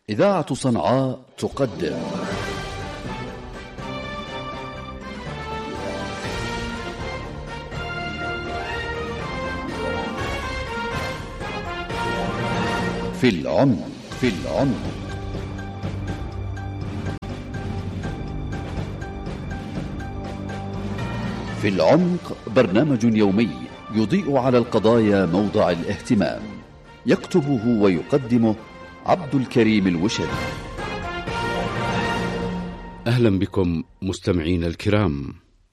إذاعة صنعاء تقدم في العمق. في العمق برنامج يومي يضيء على القضايا موضع الاهتمام، يكتبه ويقدمه عبد الكريم الوشري. أهلا بكم مستمعين الكرام.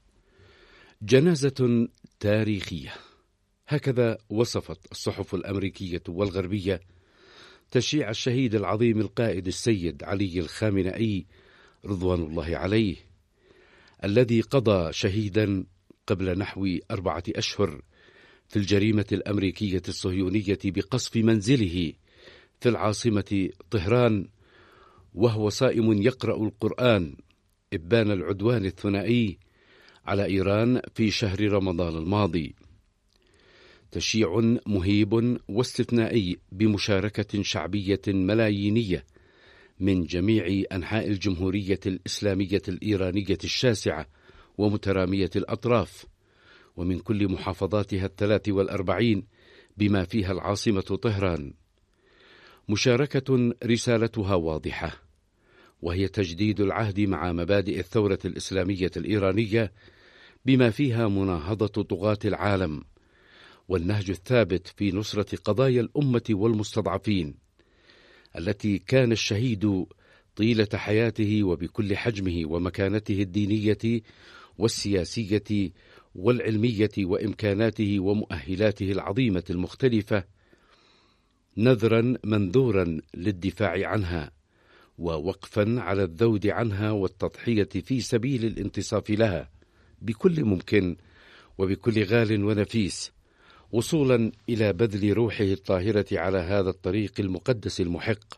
جنازة تاريخية، هكذا وصفت الصحف الأمريكية والغربية تشييع الشهيد العظيم القائد السيد علي الخامنئي رضوان الله عليه، الذي قضى شهيدا قبل نحو 4 أشهر في الجريمة الأمريكية الصهيونية بقصف منزله في العاصمة طهران، وهو صائم يقرأ القرآن إبان العدوان الثنائي على إيران في شهر رمضان الماضي. تشييع مهيب واستثنائي بمشاركة شعبية ملايينية من جميع أنحاء الجمهورية الإسلامية الإيرانية الشاسعة ومترامية الأطراف، ومن كل محافظاتها 43 بما فيها العاصمة طهران. مشاركة رسالتها واضحة، وهي تجديد العهد مع مبادئ الثورة الإسلامية الإيرانية بما فيها مناهضة طغاة العالم، والنهج الثابت في نصرة قضايا الأمة والمستضعفين، التي كان الشهيد طيلة حياته وبكل حجمه ومكانته الدينية والسياسية والعلمية وإمكاناته ومؤهلاته العظيمة المختلفة نذرا منذورا للدفاع عنها، ووقفا على الذود عنها والتضحية في سبيل الانتصاف لها بكل ممكن وبكل غال ونفيس، وصولا إلى بذل روحه الطاهرة على هذا الطريق المقدس المحق.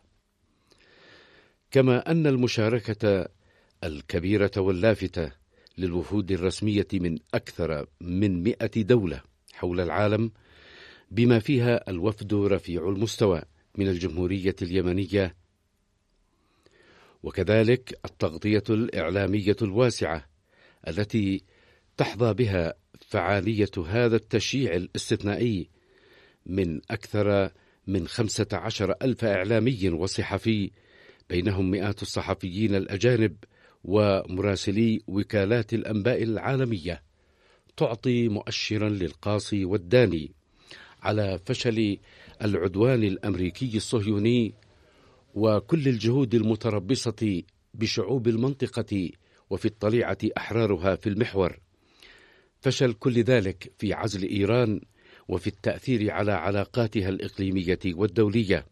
كما أن المشاركة الكبيرة واللافتة للوفود الرسمية من أكثر من 100 دولة حول العالم، بما فيها الوفد رفيع المستوى من الجمهورية اليمنية، وكذلك التغطية الإعلامية الواسعة التي تحظى بها فعالية هذا التشييع الاستثنائي من أكثر من 15,000 إعلامي وصحفي، بينهم مئات الصحفيين الأجانب ومراسلي وكالات الأنباء العالمية، تعطي مؤشرا للقاصي والداني على فشل العدوان الأمريكي الصهيوني وكل الجهود المتربصة بشعوب المنطقة وفي الطليعة أحرارها في المحور، فشل كل ذلك في عزل إيران وفي التأثير على علاقاتها الإقليمية والدولية،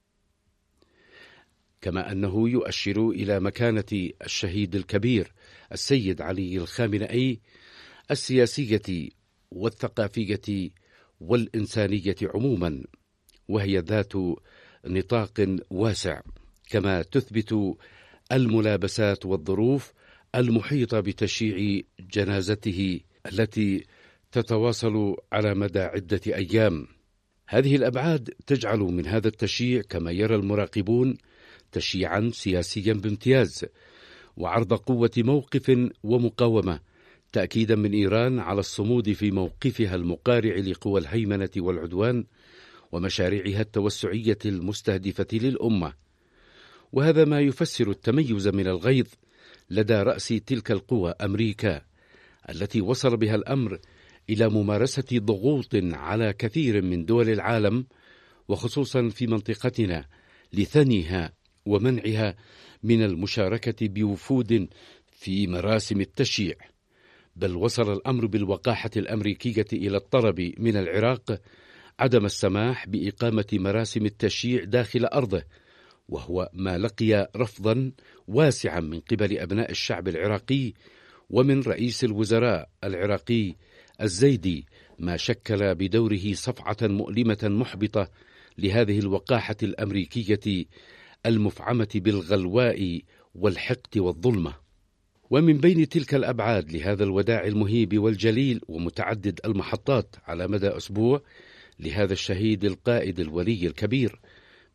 كما أنه يؤشر إلى مكانة الشهيد الكبير السيد علي الخامنئي السياسية والثقافية والإنسانية عموما، وهي ذات نطاق واسع، كما تثبت الملابسات والظروف المحيطة بتشييع جنازته التي تتواصل على مدى عدة أيام. هذه الأبعاد تجعل من هذا التشييع، كما يرى المراقبون، تشييعا سياسيا بامتياز، وعرض قوة موقف ومقاومة، تأكيدا من إيران على الصمود في موقفها المقارع لقوى الهيمنة والعدوان ومشاريعها التوسعية المستهدفة للأمة. وهذا ما يفسر التميز من الغيظ لدى رأس تلك القوى أمريكا، التي وصل بها الأمر إلى ممارسة ضغوط على كثير من دول العالم، وخصوصا في منطقتنا، لثنيها ومنعها من المشاركة بوفود في مراسم التشييع. بل وصل الأمر بالوقاحة الأمريكية إلى الطلب من العراق عدم السماح بإقامة مراسم التشييع داخل أرضه، وهو ما لقي رفضا واسعا من قبل أبناء الشعب العراقي ومن رئيس الوزراء العراقي الزيدي، ما شكل بدوره صفعة مؤلمة محبطة لهذه الوقاحة الأمريكية المفعمة بالغلواء والحقد والظلمة. ومن بين تلك الأبعاد لهذا الوداع المهيب والجليل ومتعدد المحطات على مدى أسبوع لهذا الشهيد القائد الولي الكبير،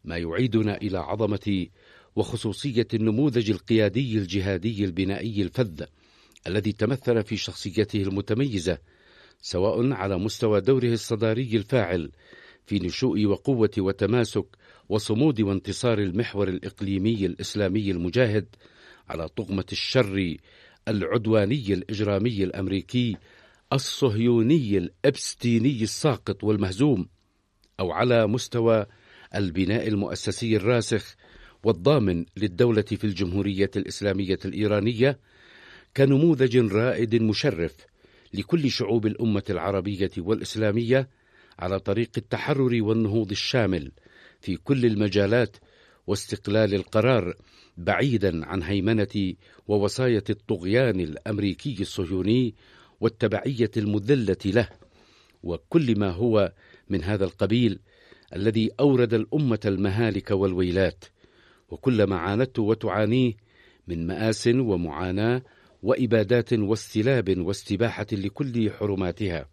ما يعيدنا إلى عظمة وخصوصية النموذج القيادي الجهادي البنائي الفذ الذي تمثل في شخصيته المتميزة، سواء على مستوى دوره الصداري الفاعل في نشوء وقوة وتماسك وصمود وانتصار المحور الإقليمي الإسلامي المجاهد على طغمة الشر العدواني الإجرامي الأمريكي الصهيوني الأبستيني الساقط والمهزوم، أو على مستوى البناء المؤسسي الراسخ والضامن للدولة في الجمهورية الإسلامية الإيرانية كنموذج رائد مشرف لكل شعوب الأمة العربية والإسلامية على طريق التحرر والنهوض الشامل في كل المجالات واستقلال القرار بعيدا عن هيمنة ووصاية الطغيان الأمريكي الصهيوني والتبعية المذلة له وكل ما هو من هذا القبيل الذي أورد الأمة المهالك والويلات وكل ما عانته وتعانيه من مآس ومعاناة وإبادات واستلاب واستباحة لكل حرماتها.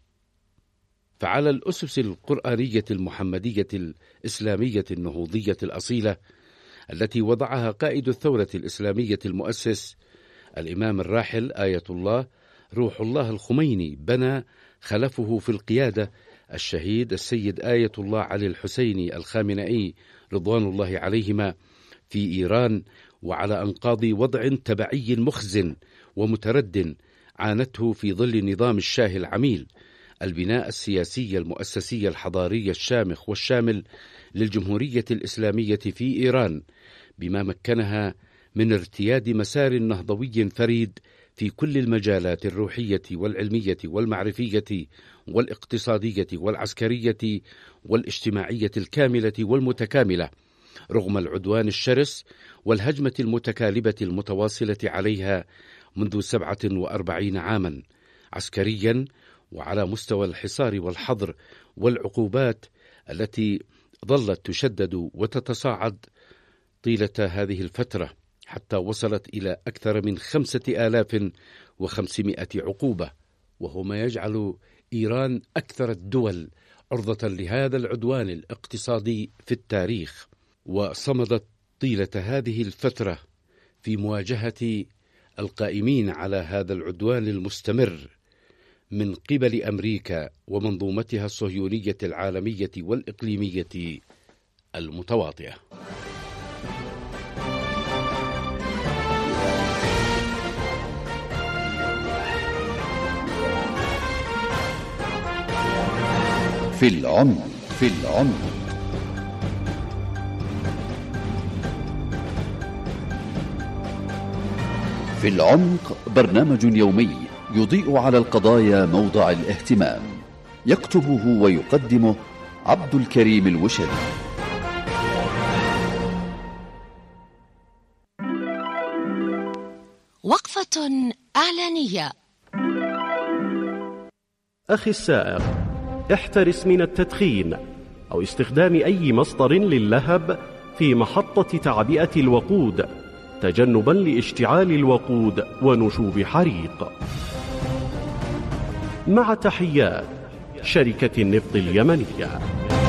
فعلى الأسس القرآنية المحمدية الإسلامية النهوضية الأصيلة التي وضعها قائد الثورة الإسلامية المؤسس الإمام الراحل آية الله روح الله الخميني بنى خلفه في القيادة الشهيد السيد آية الله علي الحسيني الخامنئي رضوان الله عليهما في إيران، وعلى أنقاض وضع تبعي مخزن ومترد عانته في ظل نظام الشاه العميل البناء السياسي المؤسسي الحضاري الشامخ والشامل للجمهورية الإسلامية في إيران، بما مكنها من ارتياد مسار نهضوي فريد في كل المجالات الروحية والعلمية والمعرفية والاقتصادية والعسكرية والاجتماعية الكاملة والمتكاملة، رغم العدوان الشرس والهجمة المتكالبة المتواصلة عليها منذ 47 عاما عسكريا، وعلى مستوى الحصار والحظر والعقوبات التي ظلت تشدد وتتصاعد طيلة هذه الفترة حتى وصلت إلى أكثر من 5500 عقوبة، وهو ما يجعل إيران أكثر الدول عرضة لهذا العدوان الاقتصادي في التاريخ. وصمدت طيلة هذه الفترة في مواجهة القائمين على هذا العدوان المستمر من قبل أمريكا ومنظومتها الصهيونية العالمية والإقليمية المتواطئة. في العمق في العمق. في العمق برنامج يومي يضيء على القضايا موضع الاهتمام، يكتبه ويقدمه عبد الكريم الوشدي. وقفة إعلانية. أخي السائق، احترس من التدخين أو استخدام أي مصدر للهب في محطة تعبئة الوقود تجنبا لاشتعال الوقود ونشوب حريق. مع تحيات شركة النفط اليمنية.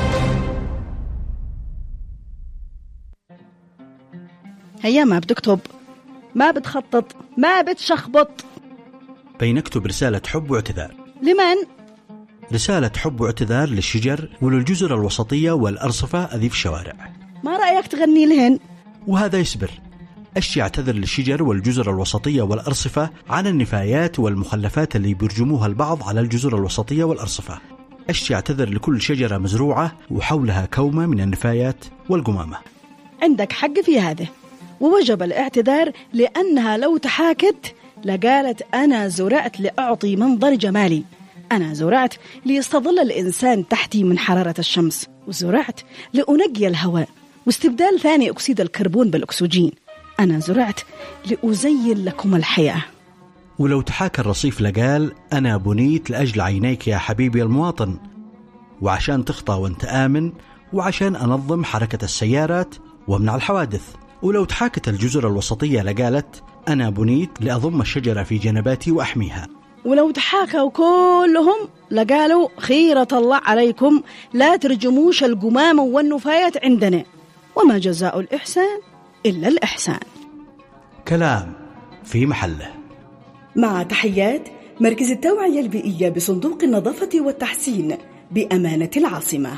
هيا ما بتكتب، ما بتخطط، ما بتشخبط. بينكتب رسالة حب واعتذار. لمن؟ رسالة حب واعتذار للشجر وللجزر الوسطية والأرصفة أذي في الشوارع. ما رأيك تغني لهن؟ وهذا يسبر. أشي اعتذر للشجر والجزر الوسطية والأرصفة عن النفايات والمخلفات اللي بيرجموها البعض على الجزر الوسطية والأرصفة. أشي اعتذر لكل شجرة مزروعة وحولها كومة من النفايات والقمامة. عندك حق في هذا، ووجب الاعتذار لأنها لو تحاكت لقالت أنا زرعت لأعطي منظر جمالي، أنا زرعت ليستظل الإنسان تحتي من حرارة الشمس، وزرعت لأنقي الهواء واستبدال ثاني أكسيد الكربون بالأكسجين، أنا زرعت لأزين لكم الحياة. ولو تحاكى الرصيف لقال أنا بنيت لأجل عينيك يا حبيبي المواطن، وعشان تخطى وانت آمن، وعشان أنظم حركة السيارات وامنع الحوادث. ولو تحاكت الجزر الوسطية لقالت أنا بنيت لأضم الشجرة في جنباتي وأحميها. ولو تحاكوا كلهم لقالوا خيرة الله عليكم لا ترجموش القمامة والنفايات عندنا، وما جزاء الإحسان إلا الإحسان. كلام في محله. مع تحيات مركز التوعية البيئية بصندوق النظافة والتحسين بأمانة العاصمة.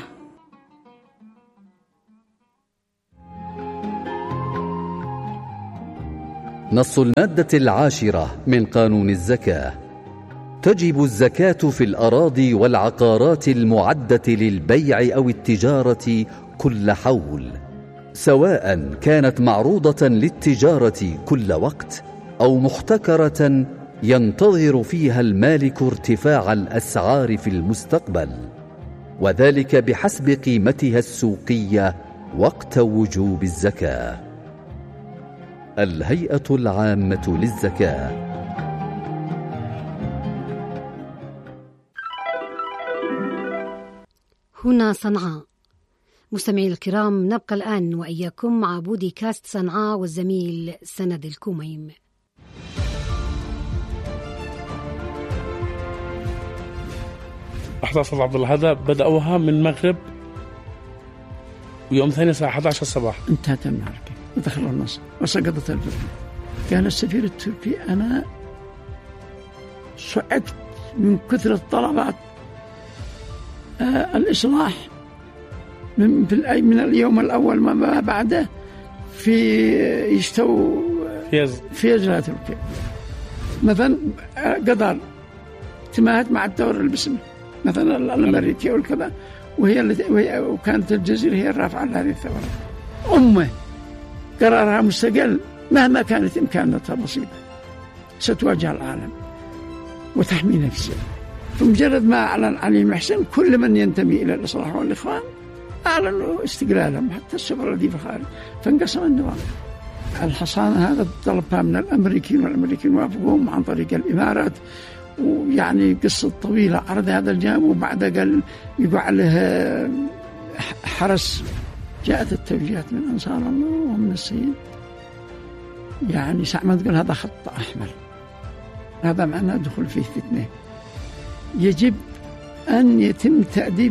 نص المادة 10 من قانون الزكاة: تجب الزكاة في الأراضي والعقارات المعدة للبيع أو التجارة كل حول، سواء كانت معروضة للتجارة كل وقت أو محتكرة ينتظر فيها المالك ارتفاع الأسعار في المستقبل، وذلك بحسب قيمتها السوقية وقت وجوب الزكاة. الهيئة العامة للزكاة. هنا صنعاء. مستمعي الكرام، نبقى الآن وإياكم مع بودكاست صنعاء والزميل سند الكوميم. أحداث عبد الله هذا بدأوها من المغرب، ويوم ثاني الساعة 11 الصباح انتهت المعركة ودخلوا النصر وسقطت البلاد. كان السفير التركي أنا صعقت من كثرة طلبات الإصلاح من اليوم الأول ما بعده في يشتوا في أجلها تركيا. مثلا قطر تماهت مع الدور البسمي مثلا الأمريكية والكذا، وكانت الجزيرة هي الرافعة لهذه الثورة. أمة قرارها مستقل مهما كانت إمكاناتها بسيطة ستواجه العالم وتحمي نفسها. فمجرد ما أعلن علي محسن كل من ينتمي إلى الإصلاح والإخوان أعلنوا استقلالهم، حتى السفر الذي في الخارج، فانقسم النظام. الحصانة هذا طلبها من الأمريكيين، والأمريكيين وافقوهم عن طريق الإمارات، ويعني قصة طويلة عرض هذا الجانب. وبعد قال يقع له حرس. جاءت التوجيهات من أنصار الله ومن السيد، يعني سعمد قال هذا خط أحمر، هذا معناه دخول فيه فتنة، يجب أن يتم تأديب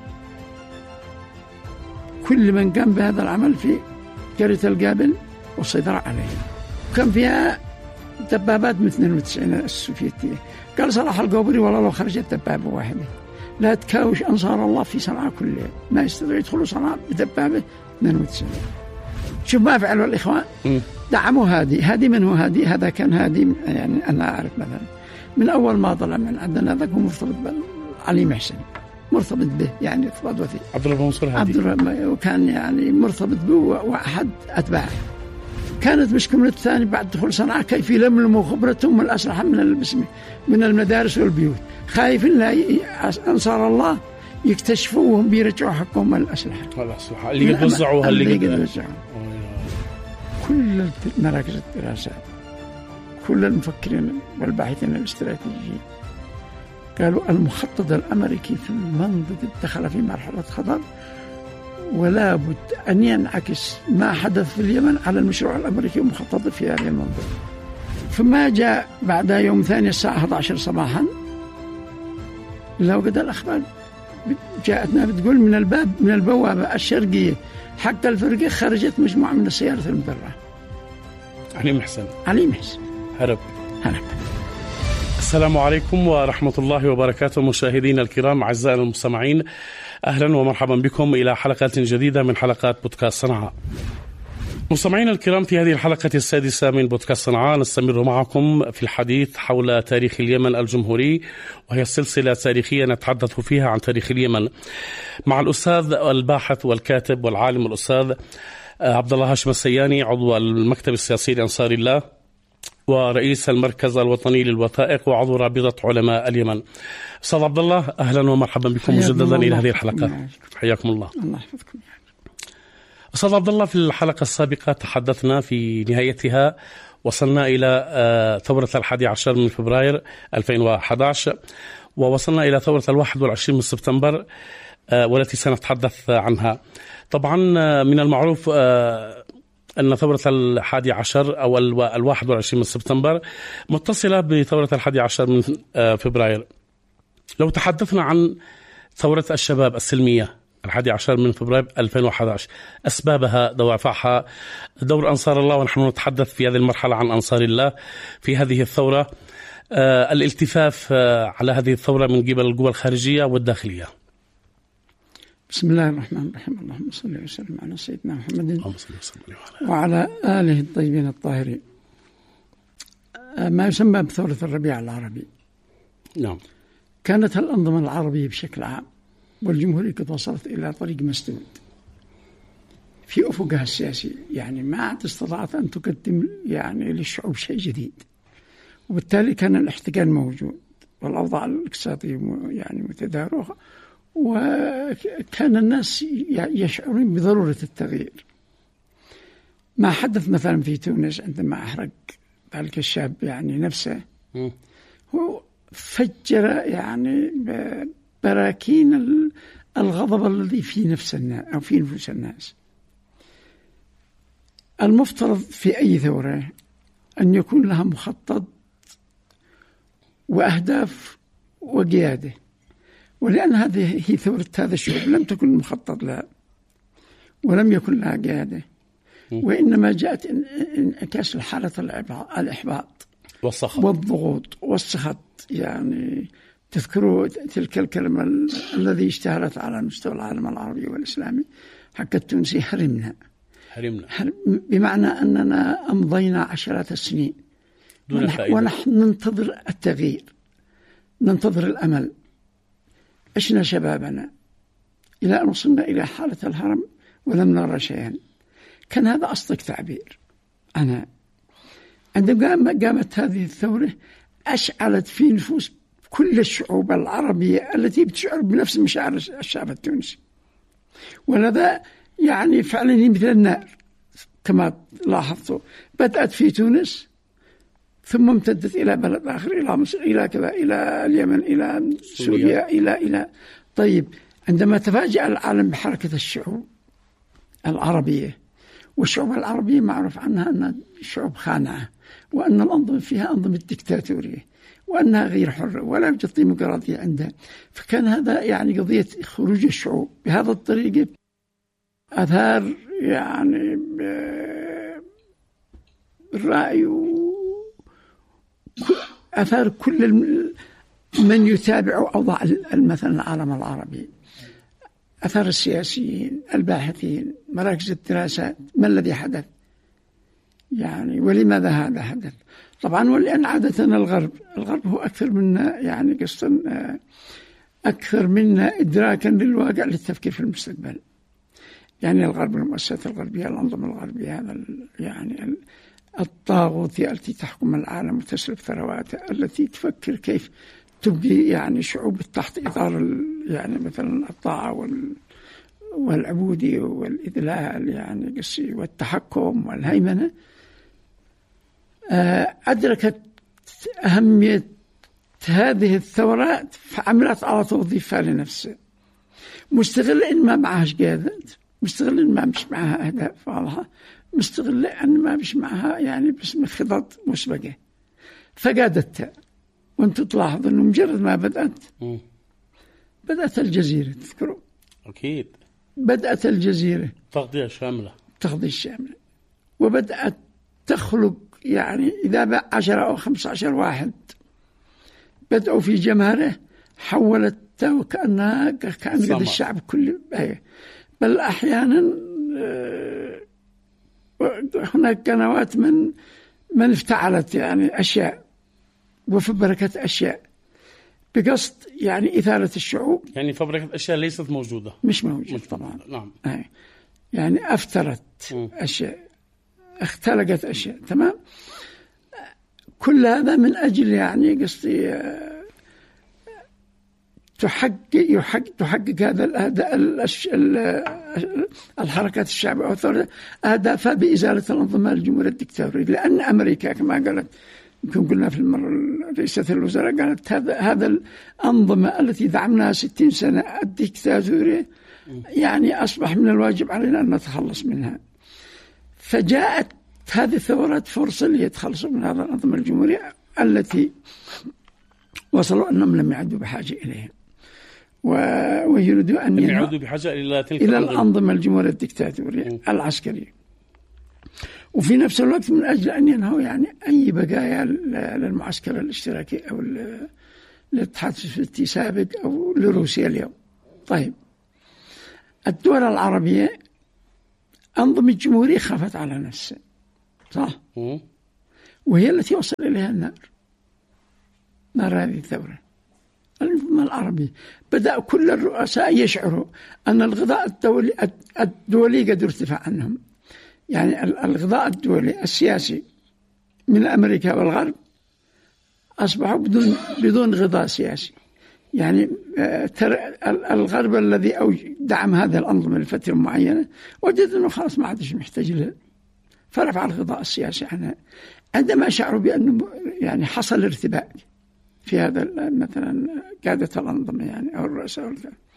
كل من قام بهذا العمل في قرية القابل والسيطرة عليه. وكان فيها دبابات من 92 السوفيتية. قال صلاح القوبري والله لو خرجت دبابة واحدة لا تكاوش أنصار الله في صنعاء كلها، ما يستطيعوا يدخلوا صنعاء بدبابة 92. شوف ما فعلوا الإخوان، دعموا هادي من هو هادي؟ هذا كان هادي، يعني أنا أعرف مثلا من أول ما طلع من عندنا ذاك هو مرتبط بعلي محسن، مرتبط به يعني ارتباط وثيق. عبد الله منصور هادي وكان يعني مرتبط به وأحد أتباعه. كانت مشكلة الثاني بعد دخول صنعاء كيف يلملموا خبرتهم الأسلحة من المدارس والبيوت، خايفين لا أنصار الله يكتشفوهم بيرجعوا حقهم الأسلحة اللي يوزعوها كل مراكز الدراسات، كل المفكرين والباحثين الاستراتيجيين قالوا المخطط الأمريكي في المنطقة دخل في مرحلة خطر، ولا بد أن ينعكس ما حدث في اليمن على المشروع الأمريكي ومخطط في هذه المنطقة. فما جاء بعد يوم ثاني الساعة 11 صباحا لو قد الأخبار جاءتنا بتقول من البوابة الشرقية حق الفرقة خرجت مجموعة من السيارة المدرعة. علي محسن هرب. السلام عليكم ورحمة الله وبركاته. مشاهدينا الكرام أعزائنا المستمعين، أهلا ومرحبا بكم إلى حلقة جديدة من حلقات بودكاست صنعاء. مستمعينا الكرام، في هذه الحلقة السادسة من بودكاست صنعاء نستمر معكم في الحديث حول تاريخ اليمن الجمهوري، وهي سلسلة تاريخية نتحدث فيها عن تاريخ اليمن مع الأستاذ الباحث والكاتب والعالم الأستاذ عبد الله هاشم السياني، عضو المكتب السياسي لأنصار الله ورئيس المركز الوطني للوثائق وعضو رابطة علماء اليمن. أستاذ عبد الله، أهلا ومرحبا بكم مجددا إلى هذه الحلقة. حياكم الله. الله يحفظكم. أستاذ عبد الله، في الحلقة السابقة تحدثنا في نهايتها وصلنا إلى ثورة 11 من فبراير 2011، ووصلنا إلى ثورة 21 من سبتمبر والتي سنتحدث عنها. طبعا من المعروف أن ثورة 11 أو 21 من سبتمبر متصلة بثورة 11 من فبراير. لو تحدثنا عن ثورة الشباب السلمية 11 من فبراير 2011. أسبابها دوافعها دور أنصار الله، ونحن نتحدث في هذه المرحلة عن أنصار الله في هذه الثورة، الالتفاف على هذه الثورة من قبل القوى الخارجية والداخلية. بسم الله الرحمن الرحيم. اللهم صل وسلم على سيدنا محمد وعلى آله الطيبين الطاهرين. ما يسمى بثورة الربيع العربي. نعم. كانت الأنظمة العربية بشكل عام والجمهورية قد وصلت إلى طريق مسدود في أفقها السياسي، يعني ما عاد استطاعت أن تقدم يعني للشعوب شيء جديد، وبالتالي كان الاحتقان موجود والأوضاع الاقتصادية يعني متدهورة، وكان الناس يشعرون بضرورة التغيير. ما حدث مثلا في تونس عندما أحرق ذلك الشاب يعني نفسه، هو فجر يعني براكين الغضب الذي في نفس الناس أو في نفوس الناس. المفترض في أي ثورة أن يكون لها مخطط وأهداف وقيادة، ولأن هذه هي ثورة هذا الشعوب لم تكن مخطط لها ولم يكن لها قيادة، وإنما جاءت انعكاس الحالة الإحباط والسخط والضغوط والسخط. يعني تذكروا تلك الكلمة الذي اشتهرت على مستوى العالم العربي والإسلامي حق التونسي: هرمنا. بمعنى أننا أمضينا عشرات السنين ونحن ننتظر التغيير، ننتظر الأمل. عشنا شبابنا إلى أن وصلنا إلى حالة الهرم ولم نرى شيئا. كان هذا أصدق تعبير. أنا عندما قامت هذه الثورة أشعلت في نفوس كل الشعوب العربية التي بتشعر بنفس مشاعر الشعب التونسي، ولذا يعني فعلا مثل النار كما لاحظتوا. بدأت في تونس ثم امتدت إلى بلد آخر، إلى مصر، إلى كذا، إلى اليمن، إلى سوريا، إلى طيب. عندما تفاجأ العالم بحركة الشعوب العربية، والشعوب العربية معروف عنها أنها شعوب خانعة، وأن الأنظمة فيها أنظمة ديكتاتورية، وأنها غير حرة ولا يوجد ديمقراطية عندها. فكان هذا يعني قضية خروج الشعوب بهذا الطريقة أثار يعني الرأي أثار كل من يتابع أوضاع مثلا العالم العربي، أثار السياسيين، الباحثين، مراكز الدراسات. ما الذي حدث يعني ولماذا هذا حدث؟ طبعا ولأن عادة الغرب هو أكثر منا يعني قصدا أكثر منا إدراكا للواقع للتفكير في المستقبل. يعني الغرب، المؤسسات الغربية، الأنظمة الغربية، هذا يعني الطاغوتية التي تحكم العالم وتسلب ثرواته، التي تفكر كيف تبقي يعني شعوب تحت إطار يعني مثلا الطاعة والعبودية والإذلال يعني قصي والتحكم والهيمنة. أدركت أهمية هذه الثورات فعملت على توظيفها لنفسها، مستغل إن ما معهاش قيادة، مستغل إن ما مش معها أهداف واضحة، مستغل إن ما مش معها يعني بس خطط مسبقة، فقادتها. وانتم تلاحظوا أنه مجرد ما بدأت الجزيرة، تذكروا أكيد بدأت الجزيرة تغطية شاملة، وبدأت تخلق يعني إذا 10 أو 15 واحد بدأوا في جمهره، حولت وكأنها كأن قد الشعب كله. بل أحيانا هناك قنوات من افتعلت يعني أشياء وفبركت أشياء بقصد يعني إثارة الشعوب. يعني فبركت أشياء ليست موجودة، مش موجودة طبعا. نعم. يعني أفترت أشياء، اختلقت أشياء. تمام. كل هذا من أجل يعني قصدي تحقق هذا الحركات الشعبية أو الثورة أهدافها بإزالة الأنظمة الجمهورية الدكتاتورية. لأن أمريكا كما قالت، يمكن قلنا في المرة رئيسة الوزراء، قالت هذا الأنظمة التي دعمناها 60 سنة الدكتاتورية يعني أصبح من الواجب علينا أن نتخلص منها. فجاءت هذه الثورات فرصة ليتخلصوا من هذا الأنظمة الجمهورية التي وصلوا أنهم لم يعدوا بحاجة إليها. ويريدوا أن يعودوا بحاجة إلى تلك الأنظمة الجمهورية الدكتاتورية العسكرية، وفي نفس الوقت من أجل أن ينهوا يعني أي بقايا للمعسكر الاشتراكي أو للاتحاد السوفيتي سابق أو لروسيا اليوم. طيب الدول العربية أنظمة الجمهورية خافت على نفسها، صح؟ وهي التي وصل إليها نار هذه الثورة. الأمة العربية بدأ كل الرؤساء يشعروا أن الغذاء الدولي قد ارتفع عنهم، يعني الغذاء الدولي السياسي من أمريكا والغرب أصبحوا بدون غذاء سياسي. يعني الغرب الذي دعم هذه الأنظمة لفترة معينة وجد أنه خلاص ما عادش محتاج لها، فرفع الغذاء السياسي عنها. عندما شعروا بأنه يعني حصل ارتباك في هذا مثلا قادة الأنظمة يعني أو الرؤساء،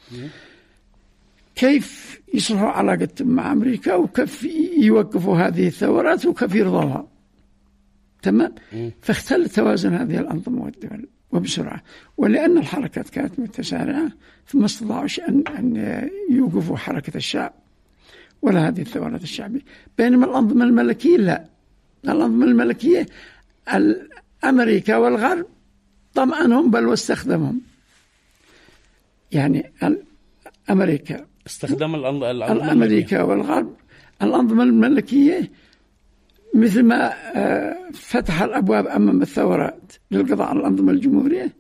كيف يصلحوا علاقتهم مع أمريكا وكيف يوقفوا هذه الثورات وكيف يرضوها، تمام؟ فاختل توازن هذه الأنظمة والدول وبسرعة، ولأن الحركات كانت متسارعة فما استطاعوش أن يوقفوا حركة الشعب ولا هذه الثورات الشعبية. بينما الأنظمة الملكية لا، الأنظمة الملكية أمريكا والغرب طمأنهم بل واستخدمهم. يعني أمريكا استخدام الأمريكا والغرب الأنظمة الملكية مثل ما فتح الأبواب أمام الثورات للقضاء على الأنظمة الجمهورية،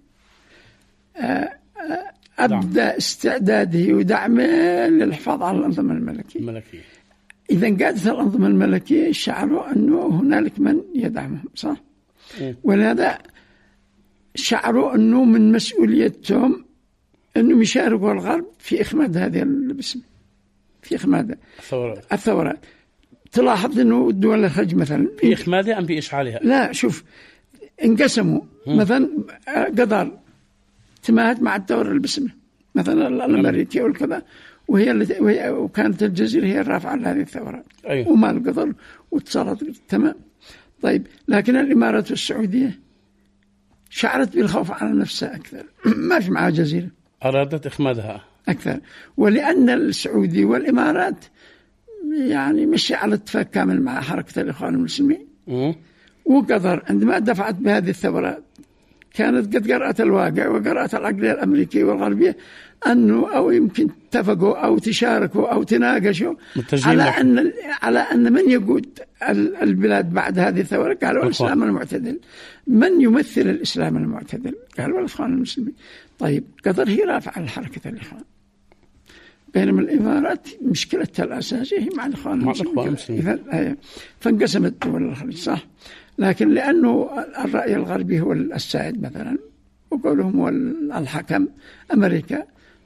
أبدأ استعداده ودعمه للحفاظ على الأنظمة الملكية. إذا قادة الأنظمة الملكية شعروا أنه هنالك من يدعمهم، صح؟ ولهذا شعروا أنه من مسؤوليتهم أنهم يشاركوا الغرب في إخماد هذه البسم، في إخماد الثورات. تلاحظ أنه الدول الخليج مثلا في إخمادها أم بإشعالها؟ لا، شوف انقسموا. مثلا قطر تماهت مع الثورة البسمة مثلا الأمريكية والكذا، وكانت الجزيرة هي الرافعة لهذه الثورات. أيوه. ومال قطر واتصالت تمام. طيب لكن الإمارات والسعودية شعرت بالخوف على نفسها أكثر، ما في معها جزيرة، أرادت إخمادها أكثر. ولأن السعودي والإمارات يعني مشي على اتفاق كامل مع حركة الإخوان المسلمين، وقطر عندما دفعت بهذه الثورات كانت قد قرأت الواقع وقرأت العقلية الأمريكية والغربية أنه أو يمكن اتفقوا أو تشاركوا أو تناقشوا على أن من يقود البلاد بعد هذه الثورة. قالوا الإسلام المعتدل. من يمثل الإسلام المعتدل؟ قالوا الإخوان المسلمين. طيب قطر هي رافعة لحركة الإخوان، بينما الإمارات مشكلتها الأساسية هي مع الإخوان المسلمين. فانقسمت دول الخليج، صح؟ لكن لأنه الرأي الغربي هو السائد مثلا وقولهم هو الحكم، أمريكا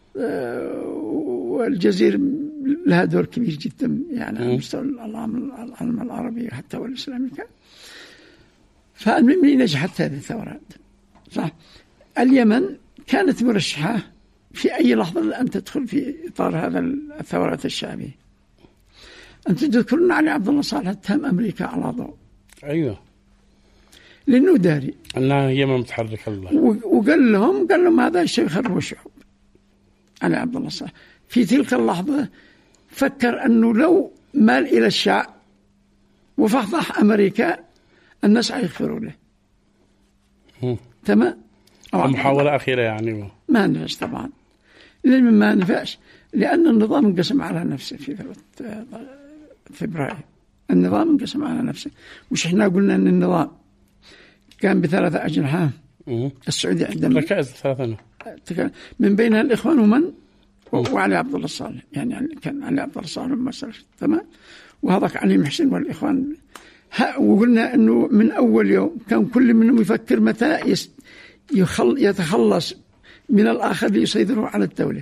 والجزيرة لها دور كبير جدا يعني على مستوى العالم العربي حتى والإسلامي. فالمهم نجحت هذه الثورات، صح؟ اليمن كانت مرشحة في أي لحظة أن تدخل في إطار هذا الثورات الشعبية. أنت تذكرون علي عبد الله صالح اتهم أمريكا على ضوء. أيوه، لأنه داري أنها هي متحركة الله، وقال لهم هذا الشيء يخرب الشعوب. علي عبد الله صالح في تلك اللحظة فكر أنه لو مال إلى الشعب وفضح أمريكا الناس هيغفروا له. تمام. محاولة أخيرة يعني ما نفعش طبعا. لما ما نفعش لأن النظام انقسم على نفسه في فبراير. النظام انقسم على نفسه. مش إحنا قلنا أن النظام كان بثلاثة أجنحة. السعودية عندما ركائز ثلاثة من بينها الإخوان ومن وعلي عبد الله صالح، يعني كان علي عبد الله صالح مثلا، تمام، وهذاك علي محسن والإخوان. وقلنا أنه من أول يوم كان كل منهم يفكر متى يتخلص من الآخر ليسيطروا على الدولة.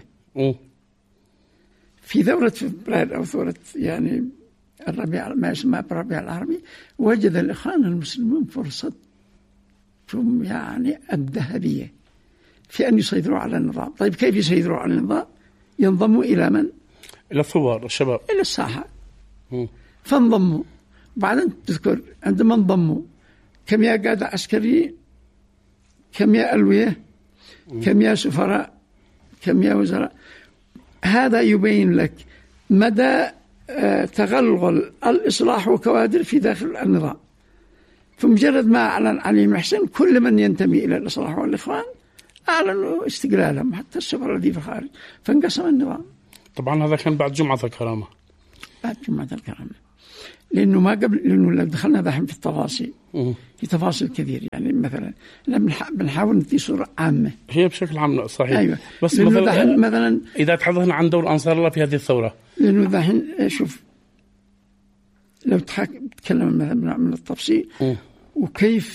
في ثورة فبراير أو ثورة يعني الربيع ما يسمى بالربيع العربي وجد الإخوان المسلمون فرصة يعني الذهبية في أن يسيطروا على النظام. طيب كيف يسيطروا على النظام؟ ينضموا إلى من؟ إلى الثوار الشباب، إلى الساحة. فانضموا. بعدين تذكر عندما انضموا كم يا قادة عسكريين، كم يا ألوية، كم يا سفراء، كم وزراء. هذا يبين لك مدى تغلغل الإصلاح وكوادر في داخل النظام. فمجرد ما أعلن علي محسن كل من ينتمي إلى الإصلاح والإخوان أعلنوا استقلالهم، حتى السفراء الذي في الخارج، فانقسم النظام. طبعا هذا كان بعد جمعة الكرامة. بعد جمعة الكرامة، لأنه ما قبل، لأنه لو دخلنا دحين في التفاصيل في تفاصيل كثير. يعني مثلا بنحاول ندي صورة عامة، هي بشكل عام صحيح. أيوة. بس مثلا إذا تحدثنا عن دور أنصار الله في هذه الثورة، لأنه دحين شوف لو تكلم مثلا من التفصيل وكيف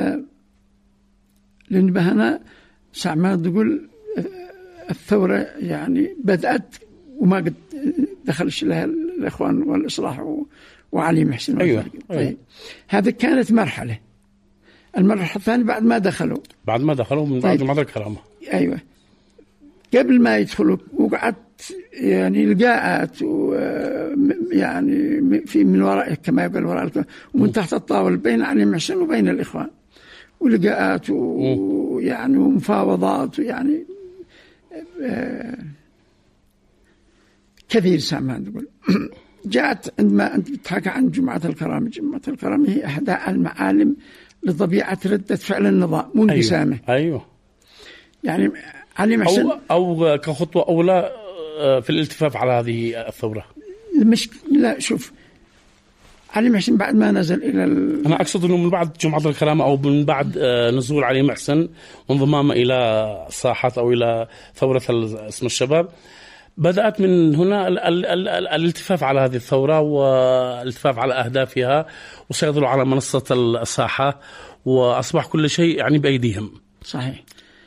لأن بهنا ساعة ما تقول الثورة يعني بدأت وما قد دخلش لها الإخوان والإصلاح وعلي محسن. أيوة. طيب. هذا كانت مرحلة. المرحلة الثانية بعد ما دخلوا من بعد جمعة الكرامة. أيوة. قبل ما يدخلوا وقعدت يعني لقاءات يعني في من وراء كما يقول وراء ومن تحت الطاولة بين علي محسن وبين الإخوان، ولقاءات ويعني ومفاوضات ويعني كثير سامان تقول. جاءت عندما أنت بتحكي عن جمعة الكرامة. جمعة الكرامة هي إحدى المعالم لطبيعة ردة فعل النظام وانقسامه. أيوة. يعني علي محسن أو كخطوة أولى في الالتفاف على هذه الثورة. لا شوف، علي محسن بعد ما نزل إلى أنا أقصد أنه من بعد جمعة الكرامة أو من بعد نزول علي محسن وانضمامه إلى الساحات أو إلى ثورة اسم الشباب، بدأت من هنا الالتفاف على هذه الثورة والالتفاف على أهدافها، وسيطروا على منصة الساحة، وأصبح كل شيء يعني بأيديهم. صحيح.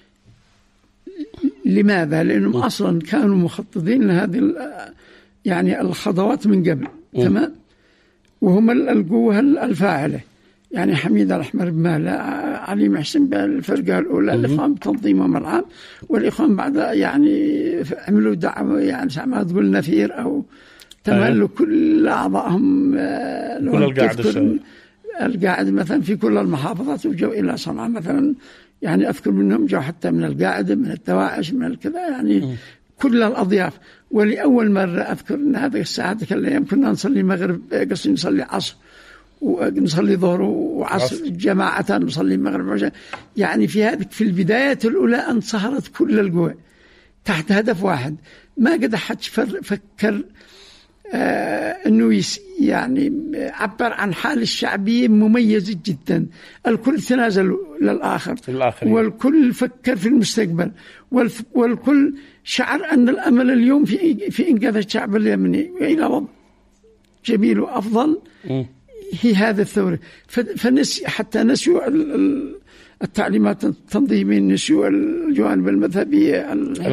لماذا؟ لأنهم أصلا كانوا مخططين لهذه يعني الخطوات من قبل. تمام. وهم القوة الفاعلة، يعني حميد الأحمر بماله، علي محسن بالفرقة الأولى، الإخوان بتنظيمهم العام، والإخوان بعد يعني عملوا دعوة يعني ما تقول نفير أو تملوا كل أعضائهم، كل القاعدة مثلا في كل المحافظات، وجوا إلى صنعاء مثلا. يعني أذكر منهم جو حتى من القاعدة، من الدواعش، من الكذا، يعني كل الأضياف. ولأول مرة أذكر أن هذه الساعة ذيك الأيام كنا نصلي مغرب، قصدي نصلي عصر ونصلي ظهر وعصر جماعة، نصلي مغرب وعشاء. يعني في البداية الأولى انصهرت كل القوى تحت هدف واحد. ما قد حد فكر أنه يعني عبر عن حال الشعبية مميزة جدا. الكل تنازل للآخر، والكل فكر في المستقبل، والكل شعر أن الأمل اليوم في إنقاذ الشعب اليمني إلى وضع جميل وأفضل. هي هذا الثورة. حتى نسيوا التعليمات التنظيمية، نسيوا الجوانب المذهبية،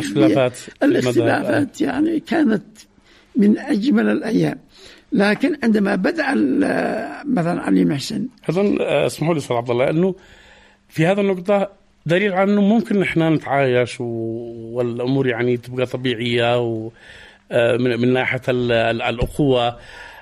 الاختلافات يعني كانت من أجمل الأيام. لكن عندما بدأ مثلا علي محسن، أظن اسمحوا لي أستاذ عبد الله أنه في هذا النقطة دليل على أنه ممكن إحنا نتعايش والأمور يعني تبقى طبيعية، ومن ناحية الأخوة،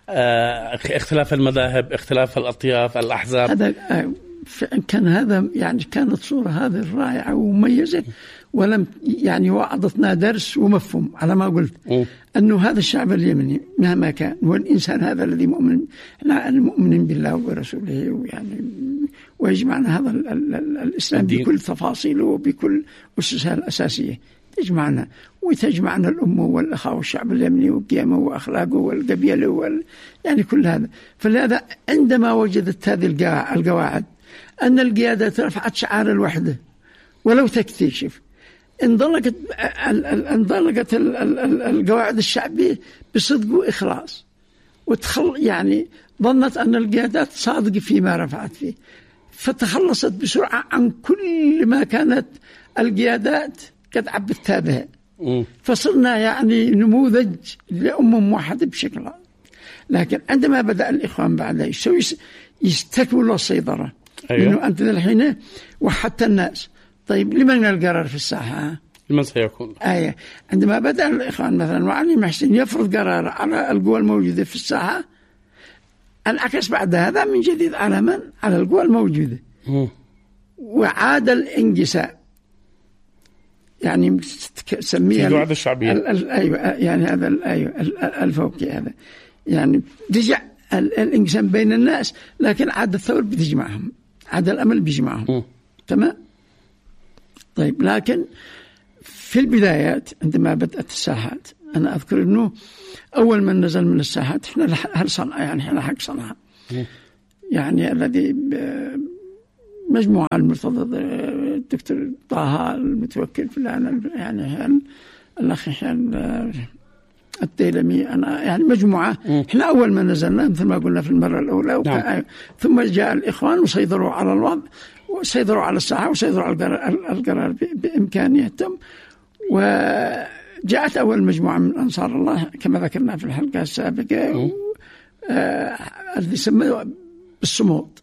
اختلاف المذاهب، اختلاف الأطياف، الأحزاب. هذا كان هذا يعني كانت صورة هذه رائعة ومميزة، ولم يعني وعظتنا درس ومفهوم على ما قلت أنه هذا الشعب اليمني مهما كان، والإنسان هذا الذي مؤمن بالله ورسوله، ويعني ويجمعنا هذا الإسلام بكل تفاصيله وبكل أسسها الأساسية، تجمعنا وتجمعنا الأمة والأخاء والشعب اليمني وقيمه وأخلاقه والقبيلة يعني كل هذا. فلهذا عندما وجدت هذه القواعد أن القيادة رفعت شعار الوحدة ولو تكتشف، انطلقت القواعد الشعبية بصدق وإخلاص، يعني ظنت أن القيادات صادقة فيما رفعت فيه، فتخلصت بسرعة عن كل ما كانت القيادات قد عبتها بها. فصرنا يعني نموذج لأمة موحدة بشكل عام. لكن عندما بدأ الإخوان بعد يستكملوا السيطرة، أيوة. لأنه أنت الحين وحدت الناس. طيب لمن القرار في الساحة؟ لمن سيكون؟ عندما بدأ الإخوان مثلا وعلي محسن يفرض قرار على القوى الموجودة في الساحة، انعكس بعد هذا من جديد على من؟ على القوى الموجودة. وعاد الانقسام. يعني تسميها القواعد الشعبية. أيوة يعني هذا الفوقي هذا يعني رجع الإنسان بين الناس، لكن عاد الثور بتجمعهم، عاد الأمل بيجمعهم. تمام. طيب لكن في البدايات عندما بدأت الساحات، أنا أذكر أنه أول من نزل من الساحات إحنا أهل صنعاء، يعني إحنا حق صنعاء، يعني الذي مجموعة المرتضى الدكتور طه المتوكل فلان، يعني الأخ التيلمي، أنا يعني مجموعة إحنا أول ما نزلنا مثل ما قلنا في المرة الأولى. نعم. ثم جاء الإخوان وسيطروا على الوضع وسيطروا على الساحة وسيطروا على القرار بإمكانياتهم، وجاءت أول مجموعة من أنصار الله كما ذكرنا في الحلقة السابقة الذي سموه بالصمود،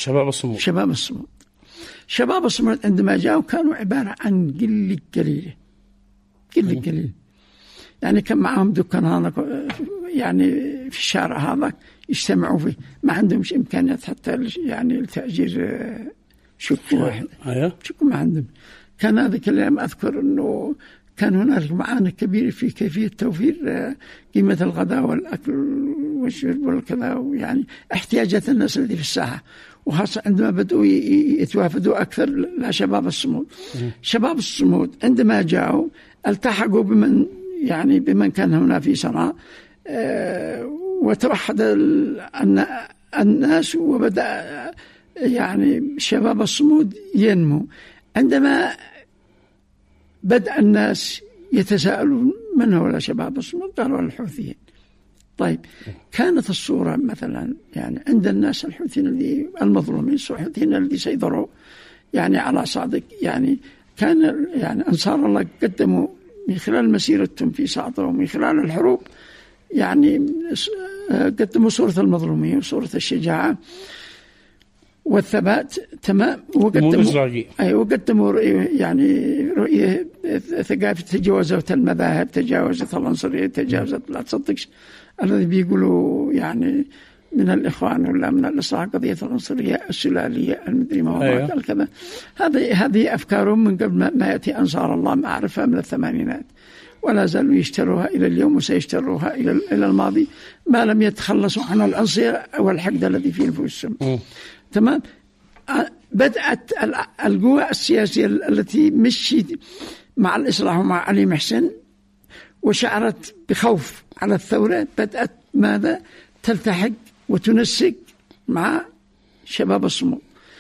شباب الصمود عندما جاءوا كانوا عبارة عن قلة قليلة، يعني كان معهم دكان يعني في الشارع هذا يجتمعوا فيه، ما عندهمش إمكانيات حتى يعني التأجير شق واحد، شق ما عندهم. كان هذا الكلام أذكر أنه كان هناك معاناة كبيرة في كيفية توفير قيمة الغداء والأكل والشرب والكذا، يعني احتياجات الناس الذي في الساحة، وخاصة عندما بدأوا يتوافدوا أكثر لا شباب الصمود. شباب الصمود عندما جاءوا التحقوا بمن كان هنا في صنعاء، وتوحد الناس، وبدأ يعني شباب الصمود ينمو. عندما بدأ الناس يتساءلون من هو شباب الصمود، قالوا الحوثيين. طيب كانت الصورة مثلا يعني عند الناس الحوثيين المظلومين، الحوثيين الذي سيطروا يعني على صادق، يعني كان يعني أنصار الله قدموا من خلال مسيرتهم في صعدة ومن خلال الحروب، يعني قدموا صورة المظلومين وصورة الشجاعة والثبات. تمام. وقدموا يعني رؤية ثقافة تجاوزت المذاهب، تجاوزت العنصرية، تجاوزت لا تصدقش الذي بيقولوا يعني من الإخوان ولا من الإصلاح قضية العنصرية السلالية المدري ما وراء الكذا. هذه أفكارهم من قبل ما يأتي أنصار الله، ما أعرفها من الثمانينات، ولا زالوا يشتروها إلى اليوم وسيشتروها إلى الماضي ما لم يتخلصوا عن العنصرية والحقد الذي في نفوسهم. تمام. بدأت القوى السياسية التي مشيت مع الإصلاح ومع علي محسن وشعرت بخوف على الثورة، بدأت ماذا تلتحق وتنسق مع شباب الصمود.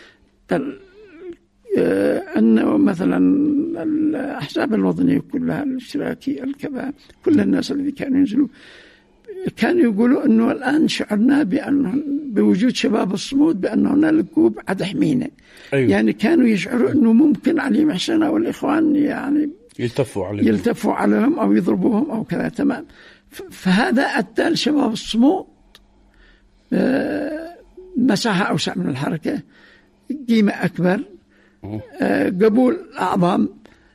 أنه مثلا الأحزاب الوطنية كلها، الاشتراكي، الكذا، كل الناس الذي كانوا ينزلوا كانوا يقولوا أنه الآن شعرنا بوجود شباب الصمود بأن هنالك قوة تحمينا. يعني كانوا يشعروا أنه ممكن علي محسن والإخوان يعني يلتفوا عليهم أو يضربوهم أو كذا. تمام. فهذا أدى لشباب الصمود مساحة أوسع من الحركة، قيمة أكبر، قبول أعظم،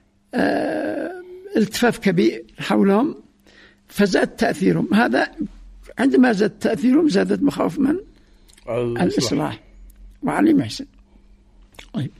التفاف كبير حولهم، فزاد تأثيرهم. هذا عندما زاد تأثيرهم زادت مخاوف من الإصلاح وعلي محسن. طيب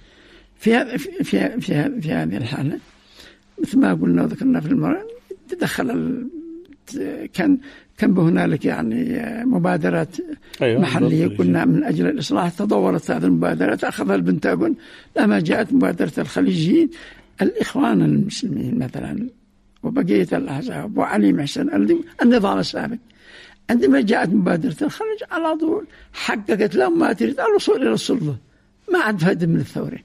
في هذه الحالة مثل ما قلنا وذكرنا في المرة، تدخل كان هنالك يعني مبادرات محلية كنا من أجل الإصلاح. تطورت هذه المبادرات، أخذها البنتاغون لما جاءت مبادرة الخليجيين، الإخوان المسلمين مثلا وبقية الأحزاب وعلي محسن النظام السابق. عندما جاءت مبادرة الخليج على طول حققت لهم ما تريد، الوصول إلى السلطة، ما عاد فائدة من الثورة.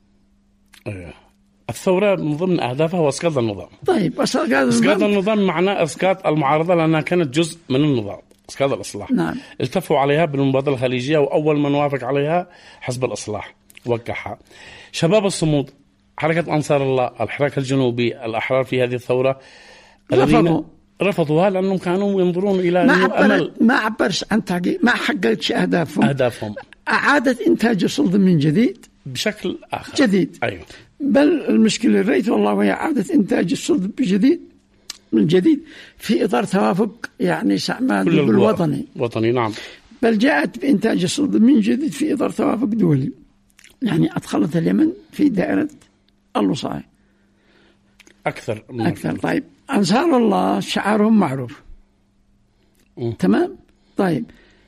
الثورة من ضمن أهدافها هو إسقاط النظام. طيب إسقاط النظام معناه إسقاط المعارضة لأنها كانت جزء من النظام، إسقاط الإصلاح. نعم. التفوا عليها بالمبادرة الخليجية، وأول من وافق عليها حزب الإصلاح وقعها. شباب الصمود، حركة أنصار الله، الحراك الجنوبي، الأحرار في هذه الثورة الذين رفضوها لأنهم كانوا ينظرون إلى ما عبرش عن تحقيق، ما حققتش أهدافهم. أعادت إنتاج السلطة من جديد بشكل آخر جديد. أيوه. بل المشكلة الرئيس والله وهي إعادة إنتاج السلطة من جديد في إطار توافق يعني سعمان بالوطني. نعم. بل جاءت بإنتاج السلطة من جديد في إطار توافق دولي، يعني أدخلت اليمن في دائرة الوصاية. أكثر. طيب أنصار الله شعارهم معروف. تمام. طيب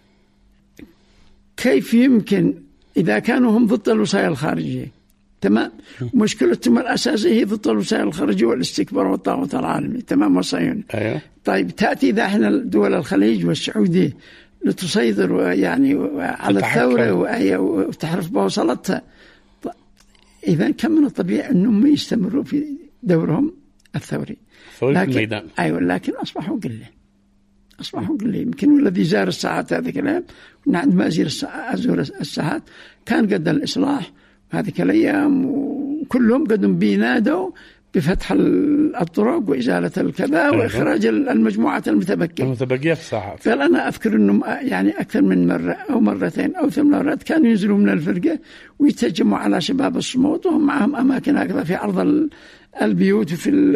كيف يمكن إذا كانوا هم ضد الوصايا الخارجية؟ تمام. مشكلتهم الأساسية هي ضد الوصايا الخارجية والاستكبار والطاغوت العالمي. تمام. والصهيوني. طيب تأتي إذا إحنا دول الخليج والسعودية لتسيطر يعني على الثورة وتحرف بوصلتها، إذا كان من الطبيعي أنهم يستمروا في دورهم الثوري في الميدان. أيوة، لكن أصبحوا قلة. يمكن والذي زار الساعات هذه الأيام، عندما أزور الساعات كان قد الإصلاح هذه الأيام، وكلهم قدم بينادوا بفتح الطرق وإزالة الكذا وإخراج المجموعات المتبقية في الساحات. فأنا أذكر أنهم يعني أكثر من مرة أو مرتين أو 8 مرات كانوا ينزلوا من الفرقة ويتجمعوا على شباب الصمود، وهم معهم أماكن هكذا في عرض البيوت وفي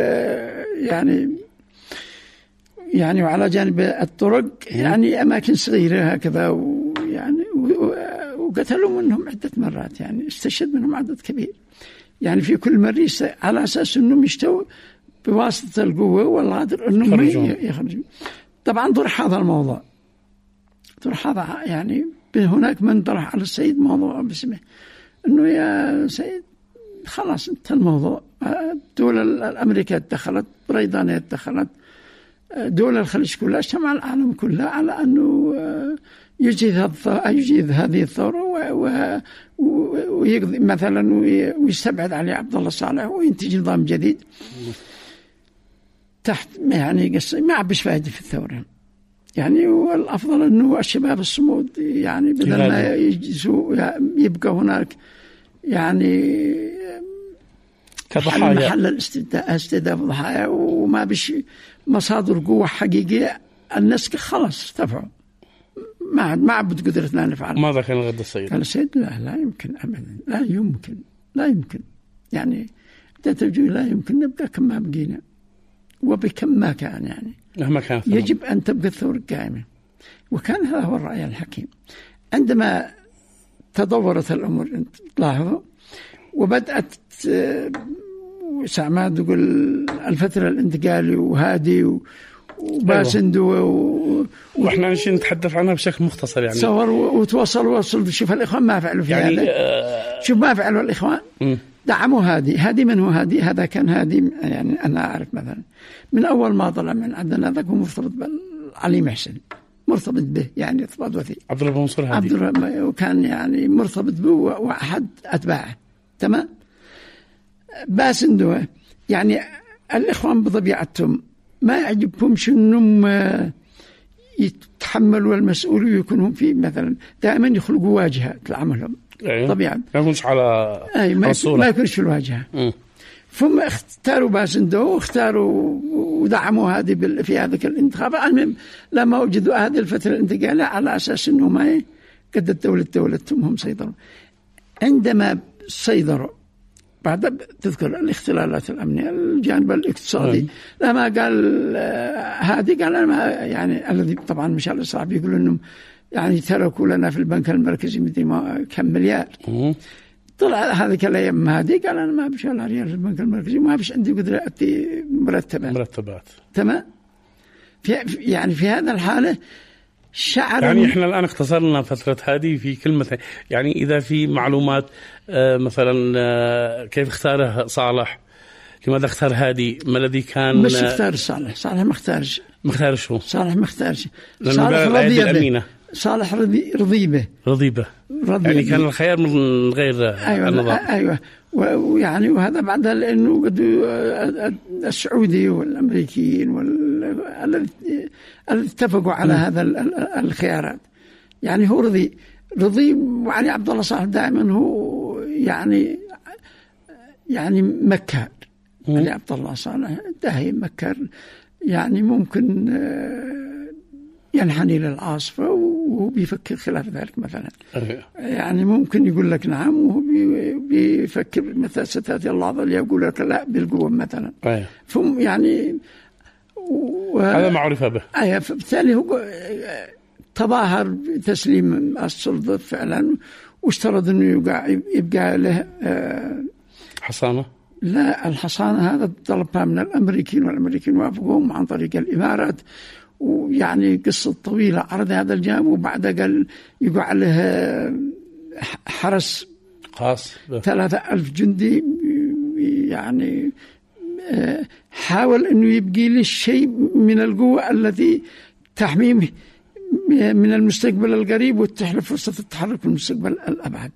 يعني وعلى جانب الطرق، يعني أماكن صغيرة هكذا، ويعني وقتلوا منهم عدة مرات، يعني استشهد منهم عدد كبير، يعني في كل مرة على أساس أنهم يشتوا بواسطة القوة والغادر أنهم يخرجوا. طبعا طرح هذا الموضوع، يعني هناك من طرح على السيد موضوع باسمه أنه يا سيد خلاص انتهى الموضوع، دول الأمريكا دخلت، بريطانيا دخلت، دول الخليج كلها، اجتمع العالم كله على أنه يجيد هذه الثورة ويقضي مثلا ويستبعد علي عبد الله صالح وينتج نظام جديد تحت يعني ما بش فايدة في الثورة. يعني والأفضل أنه الشباب الصمود يعني بدل ما يجلسوا يبقى هناك يعني محل الاستهداف ضحايا وما بش مصادر قوة حقيقية، الناس خلاص ارتفعوا، ما عبد قدرتنا نفعل. ماذا كان غد السيد؟ قال السيد لا يمكن أبدا، لا يمكن يعني لا يمكن نبقى كما بقينا وبكم ما كان، يعني مهما كانت يجب أن تبقى الثورة قائمة. وكان هذا هو الرأي الحكيم. عندما تطورت الأمور لاحظوا وبدأت سعماد يقول الفترة الانتقالي وهادي وباسندو واحنا نشي نتحدث عنها بشكل مختصر، يعني تصور وصل شوف الإخوان ما فعلوا في يعني هذا. شوف ما فعلوا الإخوان، دعموا هادي من هو هادي؟ هذا كان هادي، يعني أنا أعرف مثلا من أول ما طلع من عندنا ذاك مرتبط بعلي محسن، مرتبط به يعني ارتباط وثيق. عبد الله منصور هادي وكان يعني مرتبط به وأحد أتباعه. تمام. باسندو يعني الإخوان بطبيعتهم ما يعجبهمش انهم يتحملوا المسؤولية ويكونوا في مثلا دائما يخلقوا واجهة لعملهم. طبيعا ما يكونش على ما يكونش في الواجهة. ثم اختاروا باسندو واختاروا ودعموا هذه في هذه الانتخابات. المهم لما وجدوا هذه الفترة الانتقالية على أساس انه ما قد دولتهم هم سيطروا. عندما سيطروا بعد تذكر الاختلالات الأمنية، الجانب الاقتصادي، لما قال هادي قال أنا ما يعني الذي طبعا مش على صعب يقولوا إنهم يعني تركوا لنا في البنك المركزي مثل ما كم مليار. طلع هذه الأيام هادي قال أنا ما بش على ريال في البنك المركزي، ما بش عندي قدرة أتي مرتبات. تمام. يعني في هذا الحالة شعر يعني احنا الآن اختصرنا فترة هذه في كلمة، يعني إذا في معلومات مثلا كيف اختاره صالح، لماذا اختار هادي، ما الذي كان مش اختار صالح ما اختارش شو صالح ما اختارش صالح رضيبة يعني كان الخيار من غير النظام. أيوة ويعني وهذا بعدها لأنه السعودي والأمريكيين الذي اتفقوا على هذا الخيارات، يعني هو رضي وعلي عبد الله صالح دائما هو يعني مكار. علي عبد الله صالح دائما مكار، يعني ممكن ينحني للعاصفة وهو بيفكر خلاف ذلك مثلا. يعني ممكن يقول لك نعم وهو بيفكر مثلا ستأتي اللحظة اللي يقول لك لا بالقوة مثلا. ثم يعني هذا ما عرف به. فبالتالي هو تظاهر بتسليم السلطة فعلا، واشترط انه يبقى له حصانة لا، الحصانة هذا طلبها من الأمريكيين، والأمريكيين وافقوهم عن طريق الإمارات، ويعني قصة طويلة عرض هذا الجانب. وبعد قال يقع له حرس خاص 3000 جندي، يعني حاول أنه يبقي له شيء من القوة التي تحميه من المستقبل القريب وتتيح له فرصة التحرك في المستقبل الأبعد.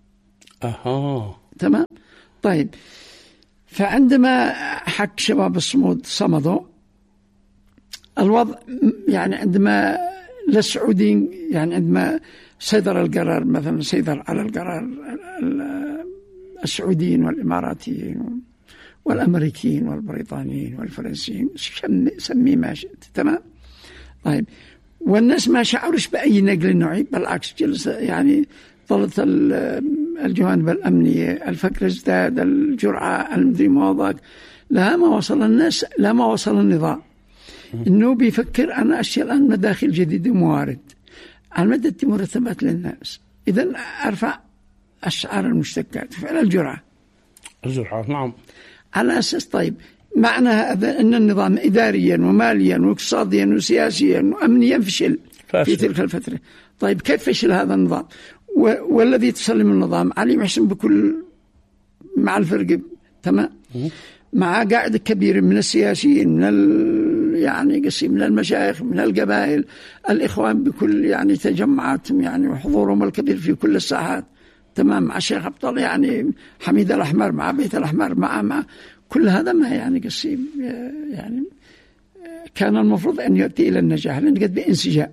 تمام. طيب، فعندما حق شباب الصمود صمدوا، الوضع يعني عندما السعوديين يعني عندما صدر القرار، مثلا صدر على القرار السعوديين والإماراتيين والأمريكيين والبريطانيين والفرنسيين، سمي ما شئت. تمام. طيب، والناس ما شعروش بأي نقل نوعي، بالعكس جلس يعني ظلت الجوانب الأمنية، الفكر ازداد، الجرعة، المدري موضوع، لا ما وصل الناس، لا ما وصل النظام إنه بيفكر أنا أشياء الآن مداخل جديدة وموارد على مدى مرتبات للناس. إذن أرفع أسعار المشتقات، فعل الجرعة. نعم. على أساس طيب معنى هذا أن النظام إداريا وماليا واقتصاديا وسياسيا وأمنيا فشل في تلك الفترة. طيب كيف فشل هذا النظام؟ والذي تسلم النظام علي محسن بكل مع الفرق، تمام، مع قاعدة كبيرة من السياسيين، من يعني قصي من المشايخ، من القبائل، الإخوان بكل يعني تجمعاتهم يعني وحضورهم الكبير في كل الساحات، تمام، مع الشيخ أبطال يعني حميد الأحمر، مع بيت الأحمر، مع كل هذا ما يعني قصي يعني كان المفروض أن يؤدي إلى النجاح، لأن قد بانسجام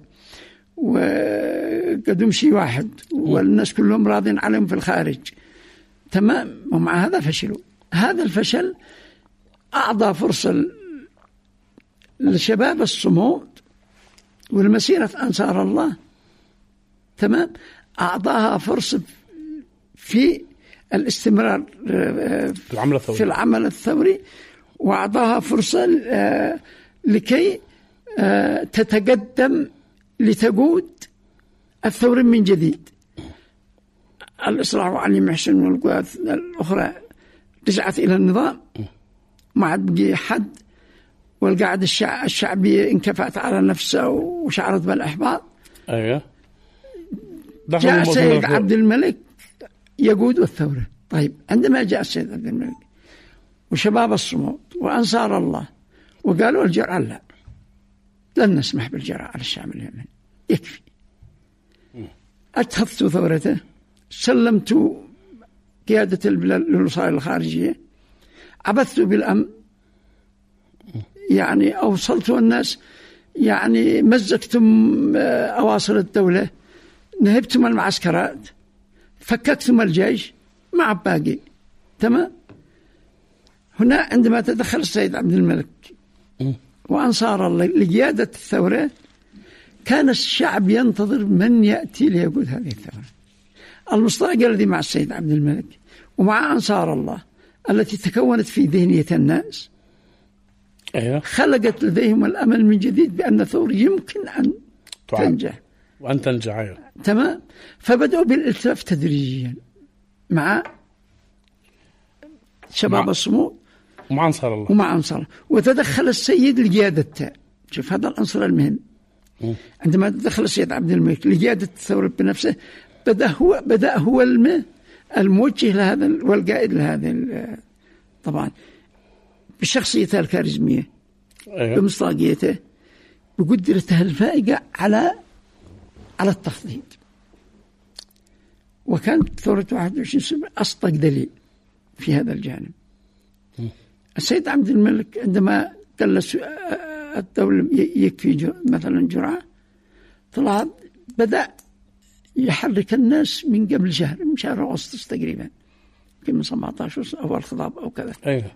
وقدم شيء واحد والناس كلهم راضين عليهم في الخارج، تمام، ومع هذا فشلوا. هذا الفشل أعطى فرصة لشباب الصمود والمسيرة أنصار الله، تمام، أعطاها فرصة في الاستمرار في العمل الثوري، وأعطاها فرصة لكي تتقدم لتقود الثورة من جديد. الإصلاح وعلي محسن والقوات الأخرى رجعت إلى النظام، ما عاد بقي حد، والقاعدة الشعبية انكفأت على نفسها وشعرت بالإحباط. أيوة. جاء السيد عبد الملك يقود الثورة. طيب عندما جاء السيد عبد الملك وشباب الصمود وأنصار الله وقالوا الجرعة لا، لن نسمح بالجرعة على الشعب اليمني، يكفي. أتخذت ثورته، سلمت قيادة البلاد للوسائل الخارجية، عبثت بالأمن، يعني أوصلت الناس، يعني مزقتم أواصر الدولة، نهبتم المعسكرات، فككتم الجيش مع باقي، تمام. هنا عندما تدخل السيد عبد الملك وأنصار الله لقيادة الثورة، كان الشعب ينتظر من يأتي ليقود هذه الثورة. المصطلح الذي مع السيد عبد الملك ومع أنصار الله التي تكونت في ذهنية الناس، خلقت لديهم الأمل من جديد بأن الثورة يمكن أن تنجح وأن تنجح، تمام. فبدأوا بالالتفاف تدريجيا مع شباب الصمود ومع أنصار الله وتدخل السيد لقيادته. شوف هذا العنصر المهم. عندما تدخل السيد عبد الملك لقيادة الثورة بنفسه، بدأ هو الموجه لهذا والقائد لهذا، طبعا بشخصيته الكاريزمية، بمصداقيته، بقدرته الفائقة على التخطيط. وكانت ثورة 21 سبتمبر أصدق دليل في هذا الجانب. السيد عبد الملك عندما قال الدولة يكفي مثلا جرعة، طلع بدأ يحرك الناس من قبل شهر، من شهر أغسطس تقريبا، من 17 أول خطاب أو كذا.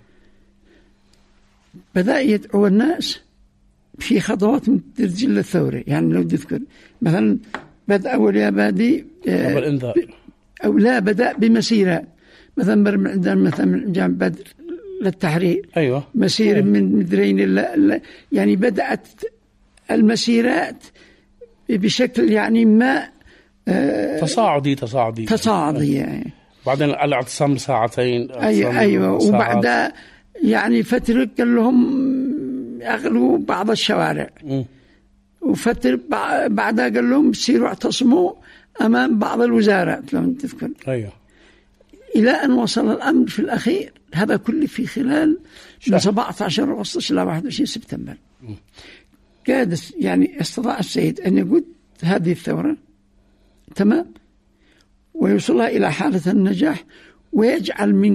بدأ يدعو الناس في خطوات متدرجة للثورة. يعني لو تذكر مثلا بدأ أول يا بادي أو لا، بدأ بمسيرة مثلا عندنا مثلا من جانب بدر للتحرير، مسيرة من مدرين يعني بدأت المسيرات بشكل يعني ما تصاعدي يعني. بعدين الاعتصام ساعتين. أيوة. وبعد يعني فترة قال لهم أغلوا بعض الشوارع. وفترة بعدها قال لهم بصيروا اعتصموا أمام بعض الوزارات لو تذكر. أيوة. إلى أن وصل الأمر في الأخير هذا كله في خلال من 17 أغسطس إلى 21 سبتمبر. كاد يعني استطاع السيد أن يقود هذه الثورة تمام ويوصلها إلى حالة النجاح ويجعل من